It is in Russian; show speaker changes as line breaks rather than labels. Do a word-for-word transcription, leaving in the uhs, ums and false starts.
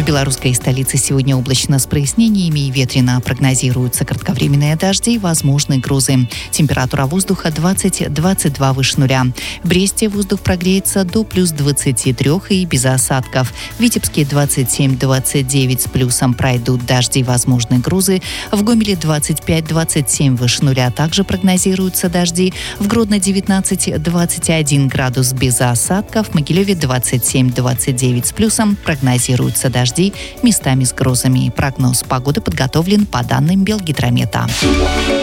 В белорусской столице сегодня облачно с прояснениями и ветрено. Прогнозируются кратковременные дожди и возможны грозы. Температура воздуха двадцать - двадцать два выше нуля. В Бресте воздух прогреется до плюс двадцати трёх и без осадков. В Витебске двадцать семь - двадцать девять с плюсом, пройдут дожди и возможны грозы. В Гомеле двадцать пять - двадцать семь выше нуля. Также прогнозируются дожди. В Гродно девятнадцать - двадцать один градус без осадков. В Могилеве двадцать семь - двадцать девять с плюсом. Прогнозируются дожди, местами с грозами. Прогноз погоды подготовлен по данным Белгидромета.